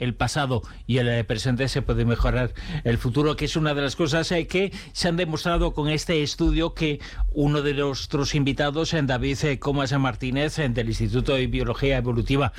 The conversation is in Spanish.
el pasado y el presente se puede mejorar el futuro, que es una de las cosas que se han demostrado con este estudio que uno de nuestros invitados, David Comas Martínez, del Instituto de Biología Evolutiva